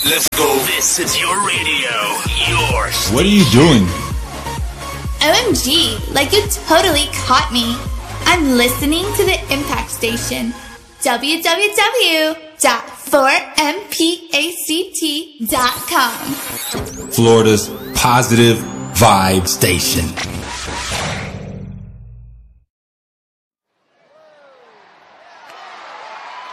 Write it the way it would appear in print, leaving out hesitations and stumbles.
Let's go. This is your radio. Your station. What are you doing? OMG, like you totally caught me. I'm listening to the Impact Station. www.4mpact.com. Florida's positive vibe station.